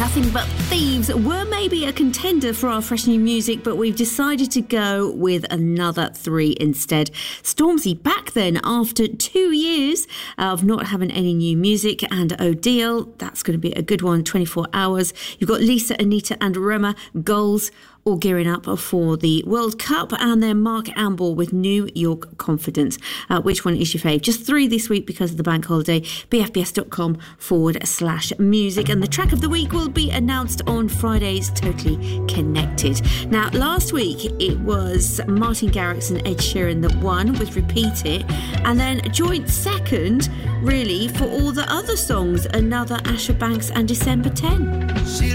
Nothing But Thieves were maybe a contender for our fresh new music, but we've decided to go with another three instead. Stormzy back then after 2 years of not having any new music, and Odile, that's going to be a good one, 24 Hours. You've got Lisa, Anita and Rema, Goals, all gearing up for the World Cup, and then Mark Amble with New York Confidence. Which one is your fave? Just three this week because of the bank holiday. bfbs.com/music, and the track of the week will be announced on Friday's Totally Connected. Now, last week it was Martin Garrix and Ed Sheeran that won with Repeat It, and then a joint second really for all the other songs, Another, Asher Banks and December 10.